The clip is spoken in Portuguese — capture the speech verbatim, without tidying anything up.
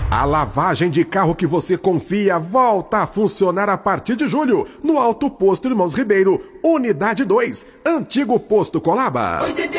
A lavagem de carro que você confia volta a funcionar a partir de julho no Alto Posto Irmãos Ribeiro, Unidade dois, Antigo Posto Colaba.